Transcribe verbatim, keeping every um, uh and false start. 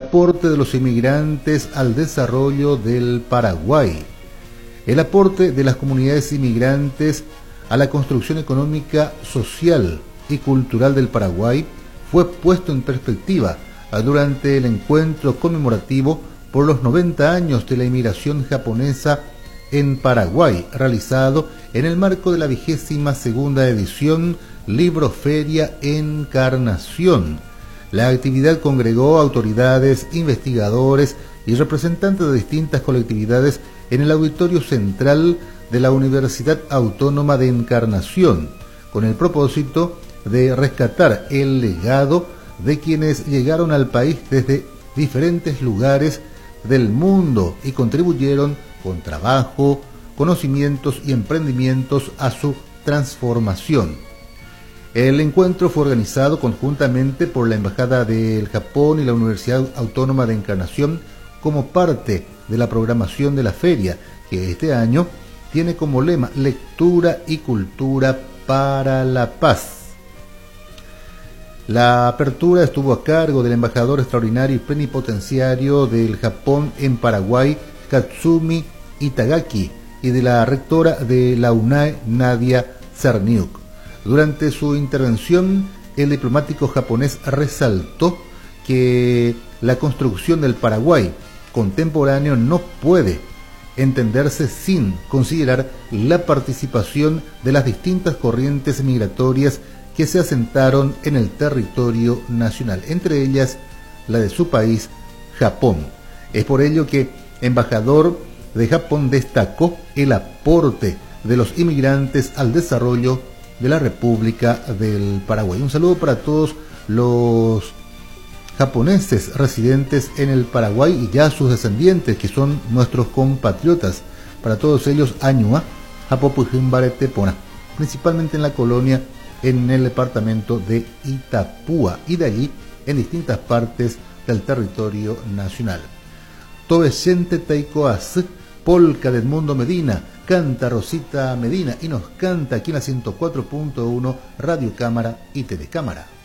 aporte de los inmigrantes al desarrollo del Paraguay. El aporte de las comunidades inmigrantes a la construcción económica, social y cultural del Paraguay fue puesto en perspectiva durante el encuentro conmemorativo por los noventa años de la inmigración japonesa en Paraguay, realizado en el marco de la vigésima segunda edición Libro Feria Encarnación. La actividad congregó autoridades, investigadores y representantes de distintas colectividades en el auditorio central de la Universidad Autónoma de Encarnación, con el propósito de rescatar el legado de quienes llegaron al país desde diferentes lugares del mundo y contribuyeron con trabajo, conocimientos y emprendimientos a su transformación. El encuentro fue organizado conjuntamente por la Embajada del Japón y la Universidad Autónoma de Encarnación como parte de la programación de la feria, que este año tiene como lema Lectura y Cultura para la Paz. La apertura estuvo a cargo del embajador extraordinario y plenipotenciario del Japón en Paraguay, Katsumi Itagaki, y de la rectora de la U N A E, Nadia Czerniuk. Durante su intervención, el diplomático japonés resaltó que la construcción del Paraguay contemporáneo no puede entenderse sin considerar la participación de las distintas corrientes migratorias que se asentaron en el territorio nacional, entre ellas la de su país, Japón. Es por ello que el embajador de Japón destacó el aporte de los inmigrantes al desarrollo de la República del Paraguay. Un saludo para todos los japoneses residentes en el Paraguay y ya sus descendientes, que son nuestros compatriotas. Para todos ellos, Añua, Japopujimbaretepona, principalmente en la colonia, en el departamento de Itapúa, y de allí en distintas partes del territorio nacional. Tobesente Taikoaz, polca de Edmundo Medina, canta Rosita Medina y nos canta aquí en la ciento cuatro punto uno Radio Cámara y T V Cámara.